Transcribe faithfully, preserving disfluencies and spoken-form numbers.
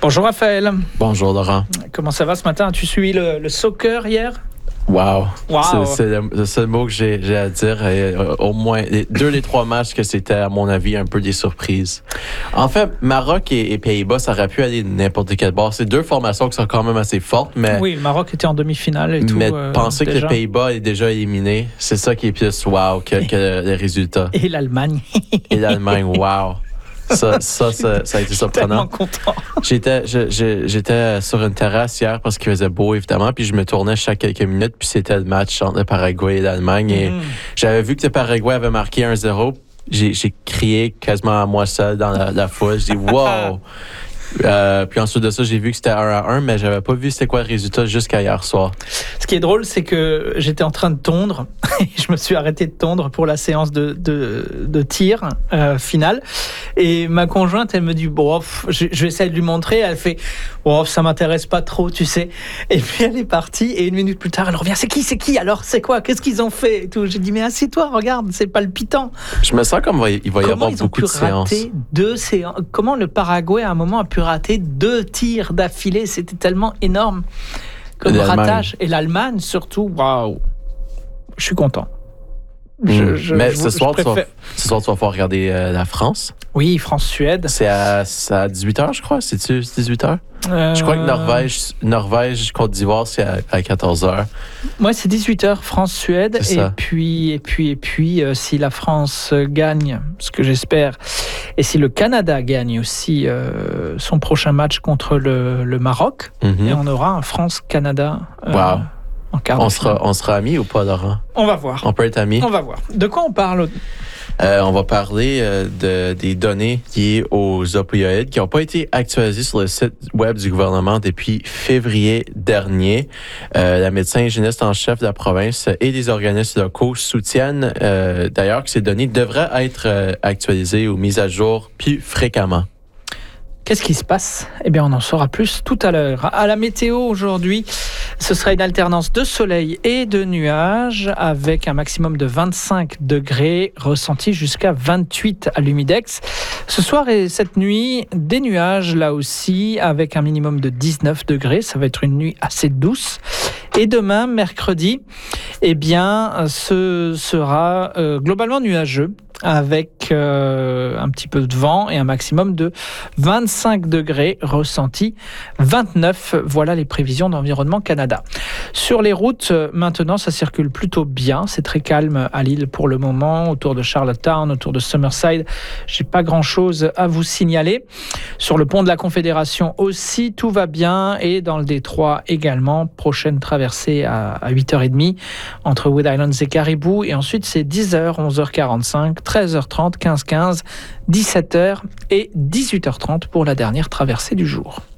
Bonjour Raphaël. Bonjour Laurent. Comment ça va ce matin? As-tu suivi le, le soccer hier? Wow! Wow. C'est, c'est le, le seul mot que j'ai, j'ai à dire. Et, euh, au moins, les deux des trois matchs que c'était, à mon avis, un peu des surprises. En fait, Maroc et, et Pays-Bas, ça aurait pu aller n'importe quel bord. C'est deux formations qui sont quand même assez fortes, mais... Oui, le Maroc était en demi-finale et tout. Mais euh, penser déjà. que le Pays-Bas est déjà éliminé, c'est ça qui est plus wow que, que les résultats. Et l'Allemagne. Et l'Allemagne, wow! Ça, ça, ça, ça a été surprenant. Tellement content. J'étais, je, je, j'étais sur une terrasse hier parce qu'il faisait beau, évidemment, puis je me tournais chaque quelques minutes, puis c'était le match entre le Paraguay et l'Allemagne. Et Mm. j'avais vu que le Paraguay avait marqué un zéro. J'ai, j'ai crié quasiment à moi seul dans la, la foule. Je dis « Wow! » Euh, puis ensuite de ça, j'ai vu que c'était un à un, mais j'avais pas vu c'était quoi le résultat jusqu'à hier soir. Ce qui est drôle, c'est que j'étais en train de tondre et je me suis arrêté de tondre pour la séance de, de, de tir euh, finale. Et ma conjointe, elle me dit, bon, pff, je, je vais essayer de lui montrer. Elle fait, oh, ça m'intéresse pas trop, tu sais. Et puis elle est partie et une minute plus tard, elle revient. C'est qui, c'est qui alors? C'est quoi? Qu'est-ce qu'ils ont fait? Et tout. J'ai dit, mais assieds-toi, regarde, c'est palpitant. Je me sens comme il va y Comment avoir ils ont beaucoup pu de séances. rater deux séances? Comment le Paraguay, à un moment, a pu rater deux tirs d'affilée? C'était tellement énorme comme ratage. Et l'Allemagne, surtout, waouh! Je suis content. Je, Mmh. je, mais je, ce, je soir, tu vas, préfère... ce soir, tu vas pouvoir regarder euh, la France. Oui, France-Suède. C'est à, c'est à dix-huit heures, je crois. C'est-tu dix-huit heures? Euh... Je crois que Norvège, Norvège, Côte d'Ivoire, c'est à, à quatorze heures. Moi, c'est dix-huit heures, France-Suède. C'est et ça. puis, et puis, et puis, euh, si la France gagne, ce que j'espère, et si le Canada gagne aussi euh, son prochain match contre le, le Maroc, Mm-hmm. et on aura un France-Canada. Euh, Wow. En quart On de sera, finale. on sera amis ou pas, Laurent? On va voir. On peut être amis? On va voir. De quoi on parle? Euh, on va parler euh, de, des données liées aux opioïdes qui n'ont pas été actualisées sur le site web du gouvernement depuis février dernier. Euh, la médecin hygiéniste en chef de la province et des organismes locaux soutiennent euh, d'ailleurs que ces données devraient être euh, actualisées ou mises à jour plus fréquemment. Qu'est-ce qui se passe? Eh bien, on en saura plus tout à l'heure. À la météo aujourd'hui, ce sera une alternance de soleil et de nuages avec un maximum de vingt-cinq degrés ressenti jusqu'à vingt-huit à l'Humidex. Ce soir et cette nuit, des nuages là aussi avec un minimum de dix-neuf degrés. Ça va être une nuit assez douce. Et demain, mercredi, eh bien, ce sera euh, globalement nuageux avec euh, un petit peu de vent et un maximum de vingt-cinq degrés ressenti, vingt-neuf. Voilà les prévisions d'Environnement Canada. Sur les routes, maintenant, ça circule plutôt bien. C'est très calme à Lille pour le moment, autour de Charlottetown, autour de Summerside. J'ai pas grand-chose à vous signaler. Sur le pont de la Confédération aussi, tout va bien. Et dans le détroit également, prochaine traversée à, à huit heures trente entre Wood Islands et Caribou. Et ensuite, c'est dix heures, onze heures quarante-cinq, treize heures trente, quinze heures quinze, dix-sept heures et dix-huit heures trente pour la dernière traversée du jour.